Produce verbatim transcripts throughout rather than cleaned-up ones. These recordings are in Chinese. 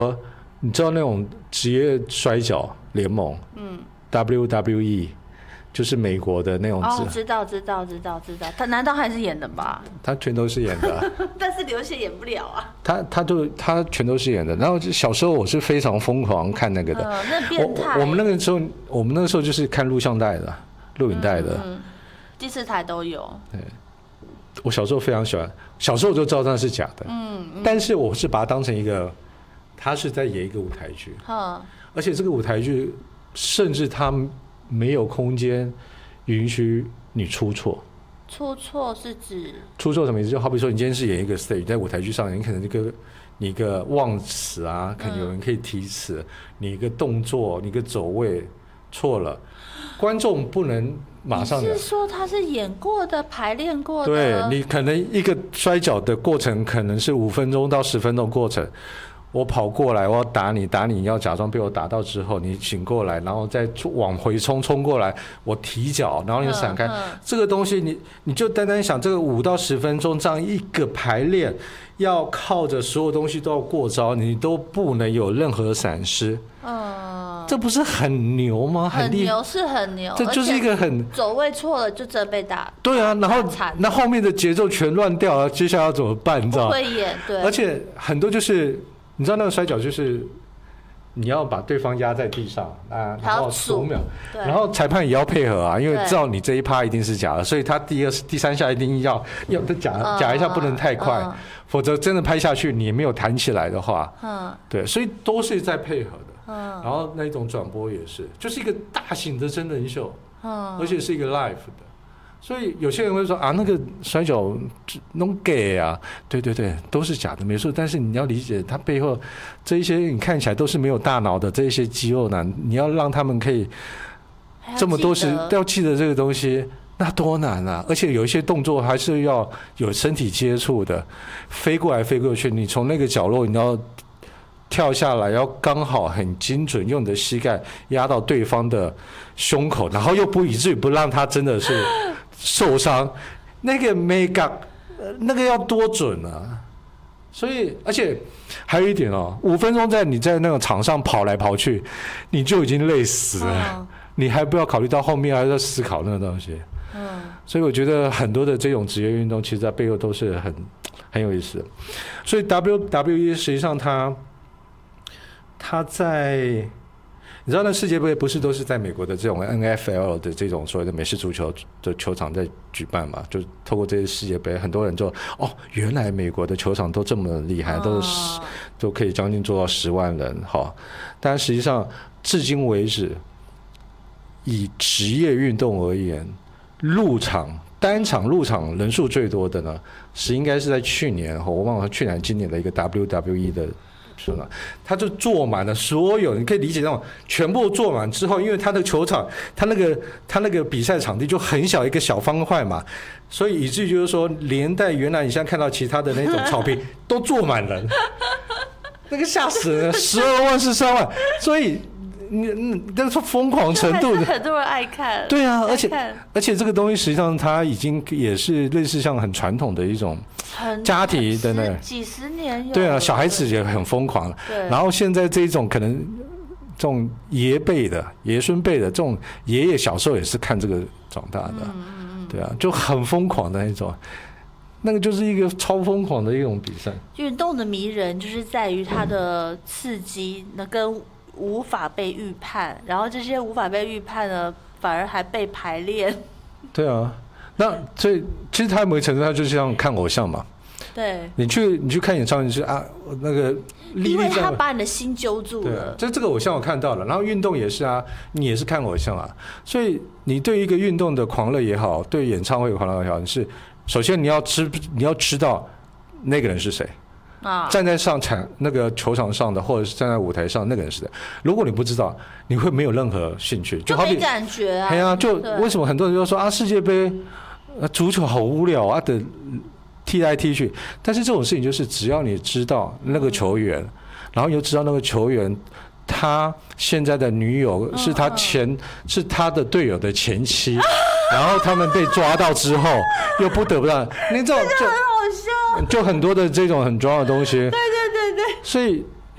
你知道那种职业摔跤联盟，嗯 ，W W E， 就是美国的那种。 哦，知道知道知道知道，他难道还是演的吧？ 他全都是演的、啊， 但是流血演不了啊。 他他都他全都是演的。然后小时候我是非常疯狂看那个的， 嗯、那变态。 我我们那个时候，我们那个时候就是看录像带的、录影带的， 嗯嗯、第四台都有。 对，我小时候非常喜欢，小时候我就知道那是假的，嗯，嗯但是我是把它当成一个。他是在演一个舞台剧，而且这个舞台剧甚至他没有空间允许你出错。 出错是指出错什么意思？就好比说，你今天是演一个 stage， 在舞台剧上，你可能一个你一个忘词啊，可能有人可以提词，嗯、你一个动作，你一个走位错了，观众不能马上。 你是说他是演过的、排练过的？ 对，你可能一个摔跤的过程可能是五分钟到十分钟的过程。我跑过来，我要打你，打你，你要假装被我打到之后，你醒过来，然后再往回冲，冲过来，我提脚，然后你闪开。嗯嗯、这个东西你，你你就单单想这个五到十分钟这样一个排练，要靠着所有东西都要过招，你都不能有任何闪失。嗯，这不是很牛吗？ 很牛是很牛， 这就是一个很走位错了就真被打。 对啊，然后那后面的节奏全乱掉了，接下来要怎么办？你知道？ 不会演，对。 而且很多就是。你知道那个摔跤就是你要把对方压在地上啊，然后十五秒，然后裁判也要配合啊，因为知道你这一趴一定是假的，所以他第二、第三下一定要要假假一下，不能太快，嗯、否则真的拍下去你没有弹起来的话，嗯，对，所以都是在配合的，嗯，然后那种转播也是，就是一个大型的真人秀，嗯，而且是一个 live 的。所以有些人会说啊，那个摔跤弄 gay 啊，对对对，都是假的，没错。但是你要理解，它背后这一些你看起来都是没有大脑的这一些肌肉男，你要让他们可以这么多时要记得这个东西，那多难啊！而且有一些动作还是要有身体接触的，飞过来飞过去，你从那个角落你要跳下来，要刚好很精准，用你的膝盖压到对方的胸口，然后又不以至于不让他真的是受伤，那个 make up 那个要多准啊！所以，而且还有一点哦，五分钟在你在那个场上跑来跑去，你就已经累死了，嗯、你还不要考虑到后面还要思考那个东西。嗯，所以我觉得很多的这种职业运动，其实在背后都是很很有意思的。所以 W W E 实际上它它在。你知道那世界杯不是都是在美国的这种 N F L 的这种所谓的美式足球的球场在举办嘛？就透过这些世界杯，很多人就哦，原来美国的球场都这么厉害，都是都可以将近做到十万人哈。但实际上，至今为止，以职业运动而言，入场单场入场人数最多的呢，是应该是在去年我忘了去年今年的一个 W W E 的。他就坐满了所有，你可以理解那种全部坐满之后，因为他的球场，他那个他那个比赛场地就很小一个小方块嘛，所以以至于就是说，连带原来你现在看到其他的那种草坪都坐满人，那个吓死人了，十二万是三万，所以你你那个疯狂程度， 很多人爱看。 对啊，而且而且这个东西实际上它已经也是类似像很传统的一种。家庭的呢， 几十年有。 对啊，小孩子也很疯狂。对。然后现在这种可能，这种爷辈的、爷孙辈的，这种爷爷小时候也是看这个长大的，嗯、对啊，就很疯狂的那种。那个就是一个超疯狂的一种比赛。 运动的迷人就是在于它的刺激，那跟无法被预判，然后这些无法被预判呢，反而还被排练。 对啊。那所以其实他某个程度上就像看偶像嘛， 对， 你去你去看演唱会，你是啊那个因为他把你的心揪住了。 对，这这个偶像我看到了，然后运动也是啊，你也是看偶像啊，所以你对一个运动的狂热也好，对演唱会的狂热也好，你是首先你要知你要知道那个人是谁。啊、站在上场那个球场上的，或者是站在舞台上那个人是谁？如果你不知道，你会没有任何兴趣， 就好比没感觉啊。 对啊，就为什么很多人就说啊，世界杯、足球好无聊啊的踢来踢去。但是这种事情就是，只要你知道那个球员，嗯、然后又知道那个球员他现在的女友是他前、嗯嗯、是他的队友的前妻，啊、然后他们被抓到之后又不得不让你这种就。就很多的这种很重要的东西， 对对对对， 所以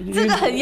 这个很